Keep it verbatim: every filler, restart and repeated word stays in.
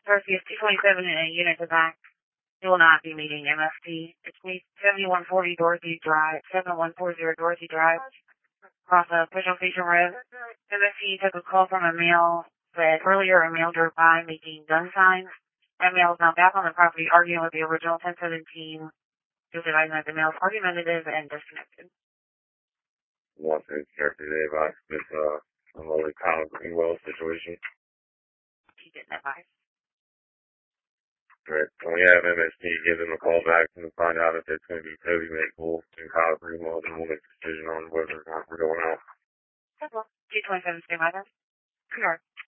Darcy is two twenty-seven in a unit to back. You will not be meeting M S T. It's me, seventy-one forty Dorothy Drive, seven one four zero Dorothy Drive, across a Pushel Station Road. M S T took a call from a male that earlier a male drove by making gun signs. That male is now back on the property arguing with the original ten seventeen, just advising that the male is argumentative and disconnected. Want to care today about this uh unloaded Kyle Greenwell situation? He didn't advise. Great. Can we have M S T give them a call back and find out if it's going to be Toby Maple and Kyle Greenwell, and we'll make a decision on whether or not we're going out. two twenty-seven, stay by them. Sure.